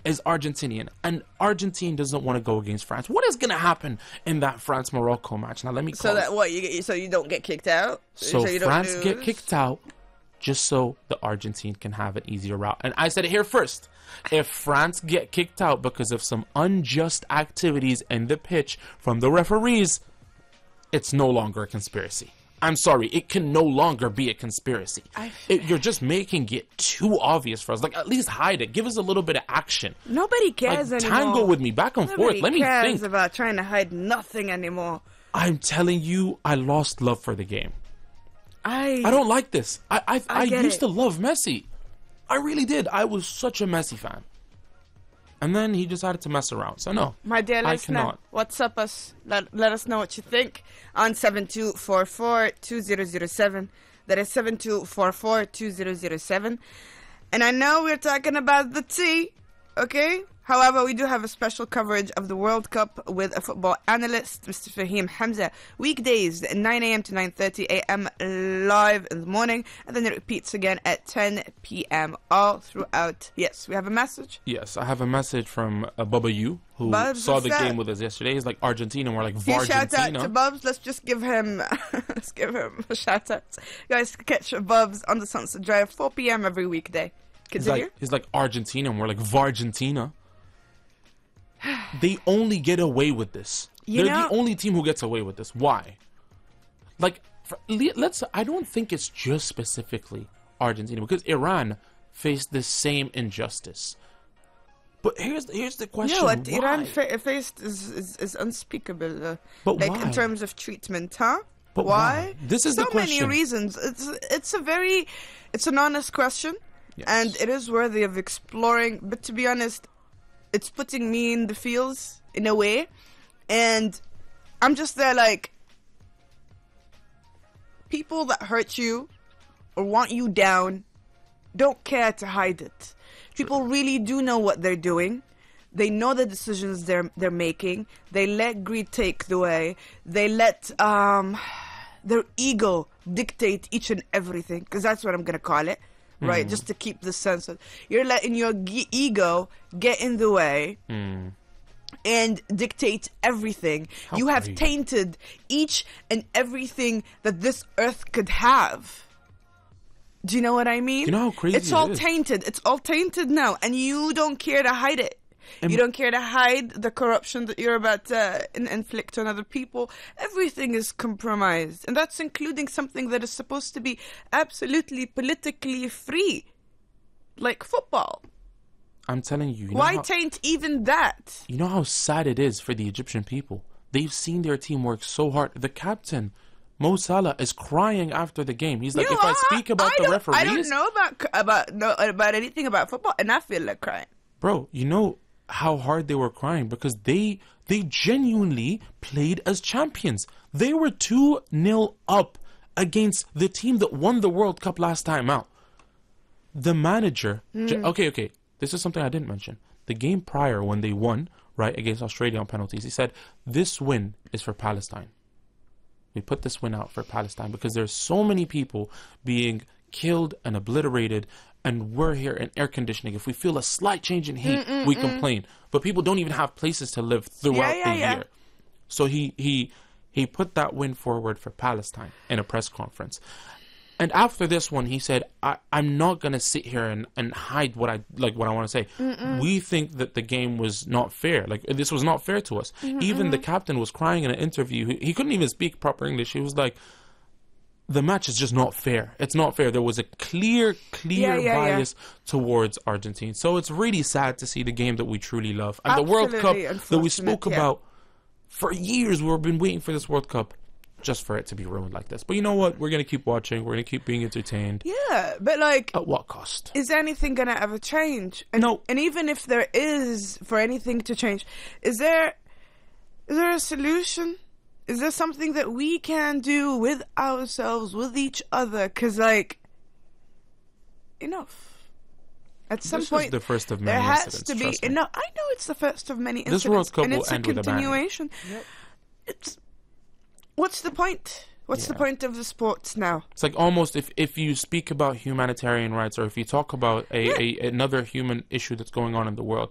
is Argentinian, and Argentina doesn't want to go against France. What is going to happen in that France-Morocco match? Now, let me call So that what so you don't get kicked out? So you don't France lose? get kicked out just so the Argentine can have an easier route. And I said it here first. If France get kicked out because of some unjust activities in the pitch from the referees, it's no longer a conspiracy. I'm sorry, it can no longer be a conspiracy. You're just making it too obvious for us. Like, at least hide it. Give us a little bit of action. Nobody cares like, anymore. Tango with me, back and forth. Let me think. Nobody cares about trying to hide nothing anymore. I'm telling you, I lost love for the game. I don't like this. I used to love Messi. I really did. I was such a Messi fan. And then he decided to mess around. So no, my dear listener, WhatsApp us. Let us know what you think on 7244-2007. That is 7244-2007. And I know we're talking about the tea, okay? However, we do have a special coverage of the World Cup with a football analyst, Mr. Fahim Hamza. Weekdays, 9 a.m. to 9:30 a.m. live in the morning. And then it repeats again at 10 p.m. all throughout. Yes, we have a message? Yes, I have a message from Bubba Yu, who saw the game with us yesterday. He's like, Argentina, and we're like, Vargentina. Shout out to Bubs. Let's just give him, a shout out. Guys, catch Bubs on the Sunset Drive, 4 p.m. every weekday. Continue. He's like Argentina, and we're like, Vargentina. They only get away with this. They're the only team who gets away with this. Why? Like, I don't think it's just specifically Argentina, because Iran faced the same injustice. But here's the question. No, what Iran faced is unspeakable. But like, why? in terms of treatment, huh? But why? This is so the question. So many reasons. It's an honest question, yes. And it is worthy of exploring. But to be honest, it's putting me in the feels in a way, and I'm just there like, people that hurt you or want you down don't care to hide it. People really do know what they're doing. They know the decisions they're making. They let greed take the way. They let their ego dictate each and everything, because that's what I'm gonna call it. Right, just to keep the sense of, you're letting your ego get in the way and dictate everything. You have tainted each and everything that this earth could have. Do you know what I mean? You know how crazy it's all tainted. It's all tainted now, and you don't care to hide it. You don't care to hide the corruption that you're about to inflict on other people. Everything is compromised. And that's including something that is supposed to be absolutely politically free. Like football. I'm telling you. Why taint even that? You know how sad it is for the Egyptian people? They've seen their team work so hard. The captain, Mo Salah, is crying after the game. He's like, if I speak about the referees... I don't know about anything about football, and I feel like crying. Bro, you know how hard they were crying, because they genuinely played as champions. They were 2-0 up against the team that won the World Cup last time out. The manager... Okay. This is something I didn't mention. The game prior, when they won, right, against Australia on penalties, he said, this win is for Palestine. We put this win out for Palestine because there's so many people being killed and obliterated, and we're here in air conditioning. If we feel a slight change in heat, we complain. But people don't even have places to live throughout the year. So he put that win forward for Palestine in a press conference. And after this one, he said, I'm not going to sit here and hide what I want to say. We think that the game was not fair. Like, this was not fair to us. Even the captain was crying in an interview. He couldn't even speak proper English. He was like, the match is just not fair. It's not fair. There was a clear bias towards Argentina. So it's really sad to see the game that we truly love. And the World Cup that we spoke about for years. We've been waiting for this World Cup, just for it to be ruined like this. But you know what? We're going to keep watching. We're going to keep being entertained. Yeah, but like... At what cost? Is anything going to ever change? No. And even if there is, for anything to change, is there a solution? Is there something that we can do with ourselves, with each other? Because, like, enough. At some point, the first of many there has incidents, to be enough. I know it's the first of many incidents. This World Cup will it's end a continuation. With a bang. What's the point? What's the point of the sports now? It's like almost if you speak about humanitarian rights, or if you talk about another human issue that's going on in the world,